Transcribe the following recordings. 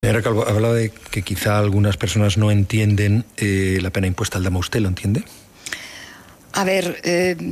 Señora Calvo, hablaba de que quizá algunas personas no entienden la pena impuesta al dama. ¿Usted lo entiende? A ver,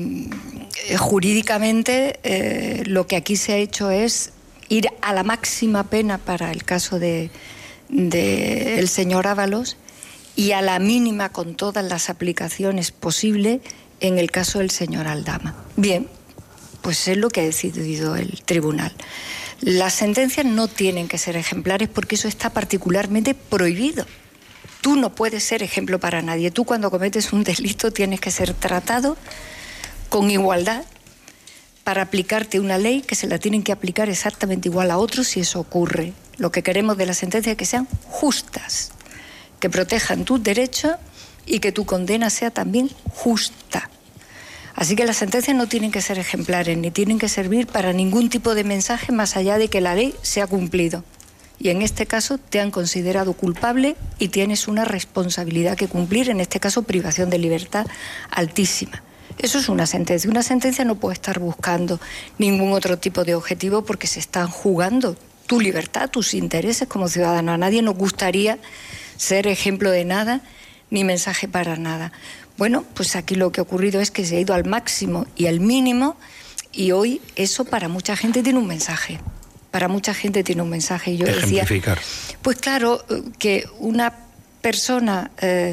jurídicamente lo que aquí se ha hecho es ir a la máxima pena para el caso del señor Ábalos y a la mínima con todas las aplicaciones posibles en el caso del señor Aldama. Bien, pues es lo que ha decidido el tribunal. Las sentencias no tienen que ser ejemplares porque eso está particularmente prohibido. Tú no puedes ser ejemplo para nadie. Tú cuando cometes un delito tienes que ser tratado con igualdad para aplicarte una ley que se la tienen que aplicar exactamente igual a otros si eso ocurre. Lo que queremos de las sentencias es que sean justas, que protejan tus derechos y que tu condena sea también justa. Así que las sentencias no tienen que ser ejemplares, ni tienen que servir para ningún tipo de mensaje más allá de que la ley se ha cumplido. Y en este caso te han considerado culpable y tienes una responsabilidad que cumplir, en este caso privación de libertad altísima. Eso es una sentencia. Una sentencia no puede estar buscando ningún otro tipo de objetivo porque se están jugando tu libertad, tus intereses como ciudadano. A nadie nos gustaría ser ejemplo de nada ni mensaje para nada. Bueno, pues aquí lo que ha ocurrido es que se ha ido al máximo y al mínimo y hoy eso para mucha gente tiene un mensaje. Para mucha gente tiene un mensaje. Y yo decía, pues claro, que una persona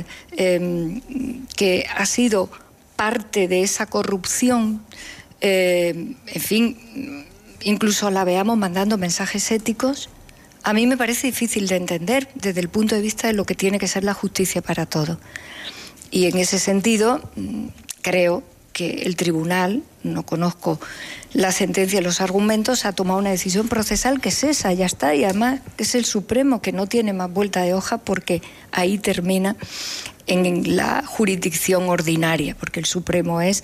que ha sido parte de esa corrupción, en fin, incluso la veamos mandando mensajes éticos, a mí me parece difícil de entender desde el punto de vista de lo que tiene que ser la justicia para todos. Y en ese sentido, creo que el tribunal, no conozco la sentencia y los argumentos, ha tomado una decisión procesal que es esa, ya está, y además es el Supremo, que no tiene más vuelta de hoja porque ahí termina en la jurisdicción ordinaria, porque el Supremo es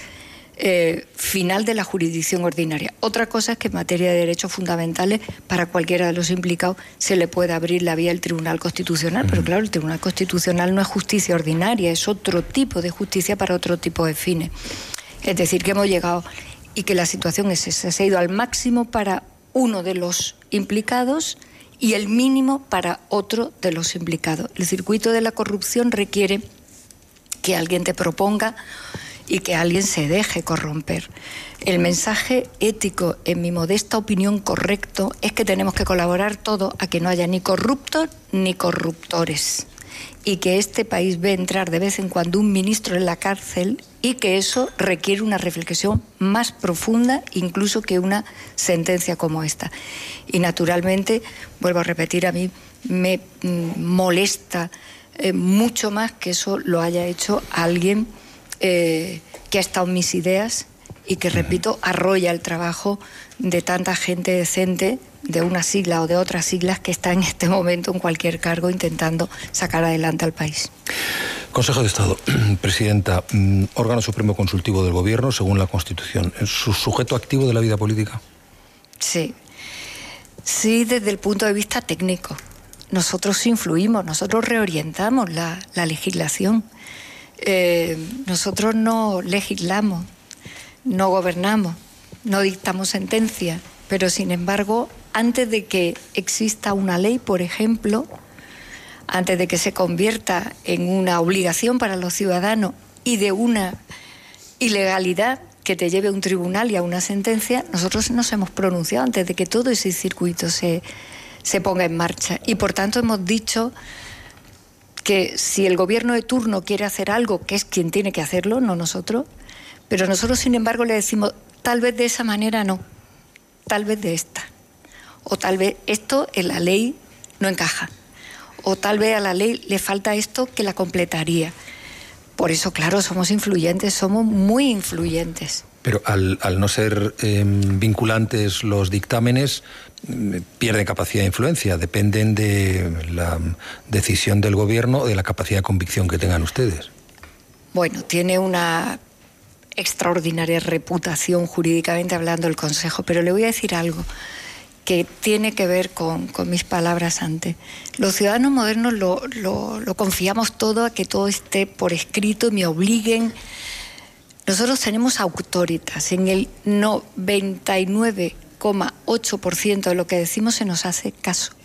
final de la jurisdicción ordinaria. Otra cosa es que en materia de derechos fundamentales, para cualquiera de los implicados se le puede abrir la vía al Tribunal Constitucional, pero claro, el Tribunal Constitucional no es justicia ordinaria, es otro tipo de justicia para otro tipo de fines. Es decir, que hemos llegado y que la situación es esa, se ha ido al máximo para uno de los implicados y el mínimo para otro de los implicados. El circuito de la corrupción requiere que alguien te proponga y que alguien se deje corromper. El mensaje ético, en mi modesta opinión correcto, es que tenemos que colaborar todos a que no haya ni corruptos ni corruptores y que este país ve entrar de vez en cuando un ministro en la cárcel y que eso requiere una reflexión más profunda incluso que una sentencia como esta. Y naturalmente, vuelvo a repetir, a mí me molesta mucho más que eso lo haya hecho alguien que ha estado en mis ideas y que, repito, arrolla el trabajo de tanta gente decente de una sigla o de otras siglas que está en este momento en cualquier cargo intentando sacar adelante al país. Consejo de Estado, Presidenta, órgano supremo consultivo del Gobierno, según la Constitución, ¿es su sujeto activo de la vida política? Sí, desde el punto de vista técnico. Nosotros influimos, nosotros reorientamos la legislación. Nosotros no legislamos, no gobernamos, no dictamos sentencias, pero sin embargo, antes de que exista una ley, por ejemplo, antes de que se convierta en una obligación para los ciudadanos y de una ilegalidad que te lleve a un tribunal y a una sentencia, nosotros nos hemos pronunciado antes de que todo ese circuito se ponga en marcha. Y por tanto hemos dicho que si el gobierno de turno quiere hacer algo, que es quien tiene que hacerlo, no nosotros, pero nosotros sin embargo le decimos, tal vez de esa manera no, tal vez de esta, o tal vez esto en la ley no encaja, o tal vez a la ley le falta esto que la completaría. Por eso, claro, somos influyentes, somos muy influyentes. Pero al no ser vinculantes los dictámenes, pierden capacidad de influencia, dependen de la decisión del Gobierno o de la capacidad de convicción que tengan ustedes. Bueno, tiene una extraordinaria reputación jurídicamente hablando el Consejo, pero le voy a decir algo que tiene que ver con mis palabras antes. Los ciudadanos modernos lo confiamos todo a que todo esté por escrito y me obliguen. Nosotros tenemos autoritas. En el 99,8% de lo que decimos se nos hace caso.